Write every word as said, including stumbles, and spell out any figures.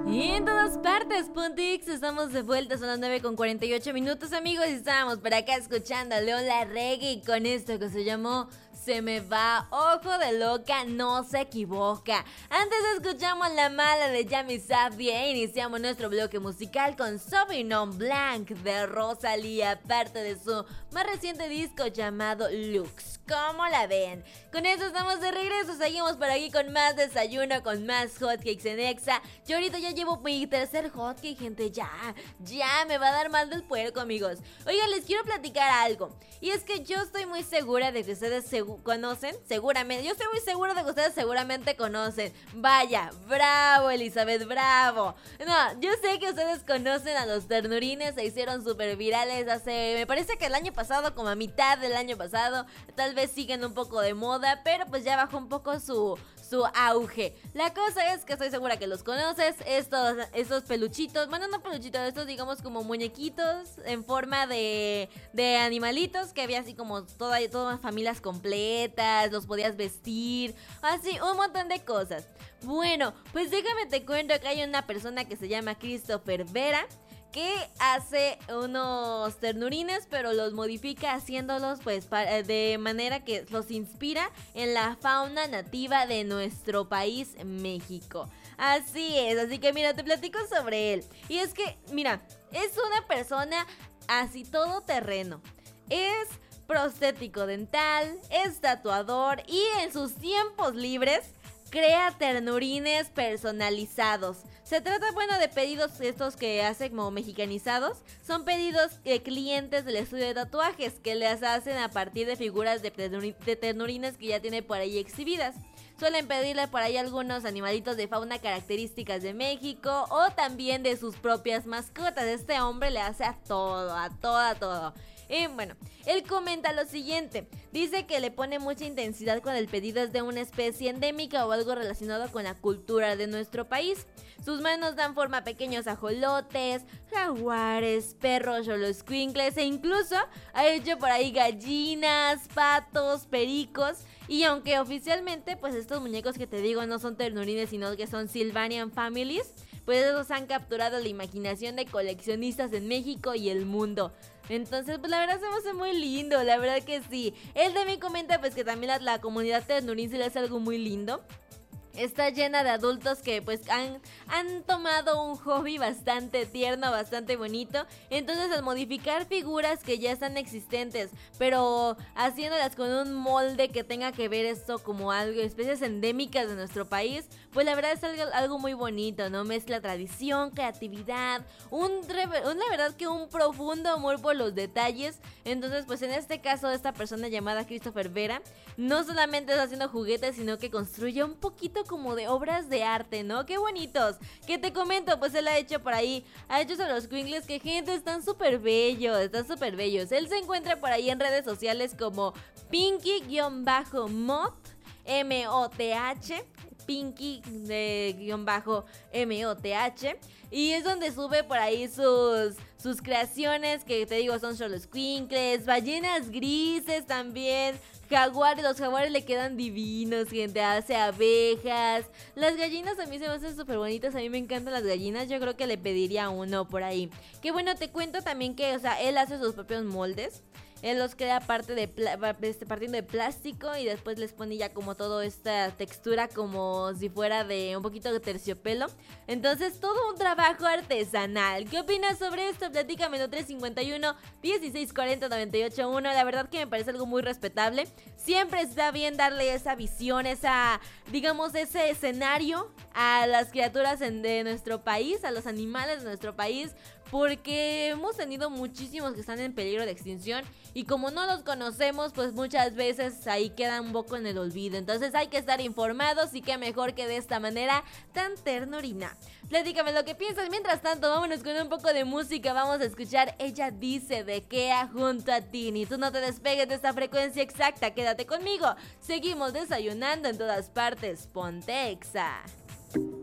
Y en todas partes, Puntix, estamos de vuelta, son las nueve con cuarenta y ocho minutos, amigos, y estábamos por acá escuchando a León Larregui con esto que se llamó Se me va, ojo de loca, no se equivoca. Antes escuchamos La Mala de Yami Sabdi e iniciamos nuestro bloque musical con Sauvignon Blanc de Rosalía, parte de su más reciente disco llamado Lux. ¿Cómo la ven? Con eso estamos de regreso, seguimos por aquí con más desayuno, con más hotcakes en Exa. Yo ahorita ya llevo mi tercer hotcake, gente, ya, ya me va a dar mal del puerco, amigos. Oigan, les quiero platicar algo, y es que yo estoy muy segura de que ustedes segu- conocen, seguramente, yo estoy muy segura de que ustedes seguramente conocen. Vaya, bravo, Elizabeth, bravo. No, yo sé que ustedes conocen a los ternurines, se hicieron súper virales hace, me parece que el año pasado, como a mitad del año pasado, tal vez siguen un poco de moda, pero pues ya bajó un poco su, su auge. La cosa es que estoy segura que los conoces, estos, estos peluchitos, bueno, no peluchitos, estos digamos como muñequitos en forma de, de animalitos, que había así como toda, todas familias completas, los podías vestir, así, un montón de cosas. Bueno, pues déjame te cuento que hay una persona que se llama Christopher Vera, que hace unos ternurines, pero los modifica haciéndolos pues para, de manera que los inspira en la fauna nativa de nuestro país, México. Así es, así que mira, te platico sobre él. Y es que, mira, es una persona así todoterreno. Es prostético dental, es tatuador y en sus tiempos libres crea ternurines personalizados. Se trata, bueno, de pedidos estos que hace como mexicanizados. Son pedidos de clientes del estudio de tatuajes que les hacen a partir de figuras de, ternuri- de ternurines que ya tiene por ahí exhibidas. Suelen pedirle por ahí algunos animalitos de fauna características de México o también de sus propias mascotas. Este hombre le hace a todo, a todo, a todo. Y bueno, él comenta lo siguiente, dice que le pone mucha intensidad cuando el pedido es de una especie endémica o algo relacionado con la cultura de nuestro país. Sus manos dan forma a pequeños ajolotes, jaguares, perros, xoloscuincles e incluso ha hecho por ahí gallinas, patos, pericos. Y aunque oficialmente pues estos muñecos que te digo no son ternurines sino que son Sylvanian Families, pues esos han capturado la imaginación de coleccionistas en México y el mundo. Entonces, pues la verdad se me hace muy lindo, la verdad que sí. Él también comenta pues que también la, la comunidad ternurín se le hace algo muy lindo. Está llena de adultos que pues han, han tomado un hobby bastante tierno, bastante bonito. Entonces al modificar figuras que ya están existentes, pero haciéndolas con un molde que tenga que ver esto como algo, especies endémicas de nuestro país, pues la verdad es algo, algo muy bonito, ¿no? Mezcla tradición, creatividad, un, un, la verdad que un profundo amor por los detalles. Entonces pues en este caso esta persona llamada Christopher Vera no solamente está haciendo juguetes, sino que construye un poquito como de obras de arte, ¿no? ¡Qué bonitos! Que te comento, pues él ha hecho por ahí, ha hecho sobre los Squinkles que gente, están súper bellos, están súper bellos. Él se encuentra por ahí en redes sociales como Pinky-Moth, M O T H, Pinky de guión bajo M O T H, y es donde sube por ahí sus, sus creaciones que te digo son xoloscuincles, ballenas grises también, jaguares, los jaguares le quedan divinos, gente, hace abejas, las gallinas a mí se me hacen súper bonitas, a mí me encantan las gallinas, yo creo que le pediría uno por ahí. Que bueno, te cuento también que, o sea, él hace sus propios moldes. Él los crea parte de pla- partiendo de plástico y después les pone ya como toda esta textura como si fuera de un poquito de terciopelo. Entonces todo un trabajo artesanal. ¿Qué opinas sobre esto? Platícame en tres cincuenta y uno, dieciséis cuarenta, noventa y ocho uno. La verdad que me parece algo muy respetable. Siempre está bien darle esa visión, esa, digamos, ese escenario a las criaturas en, de nuestro país, a los animales de nuestro país, porque hemos tenido muchísimos que están en peligro de extinción y como no los conocemos, pues muchas veces ahí quedan un poco en el olvido. Entonces hay que estar informados y qué mejor que de esta manera tan ternurina. Platícame lo que piensas. Mientras tanto, vámonos con un poco de música. Vamos a escuchar Ella Dice de Kea junto a Tini. Tú no te despegues de esta frecuencia exacta, quédate conmigo. Seguimos desayunando en todas partes. Ponte Exa.